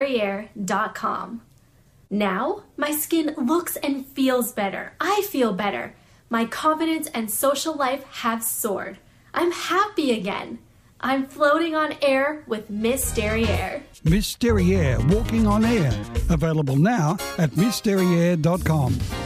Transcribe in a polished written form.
Derriere.com. Now, my skin looks and feels better. I feel better. My confidence and social life have soared. I'm happy again. I'm floating on air with Miss Derriere. Miss Derriere, walking on air. Available now at MissDerriere.com.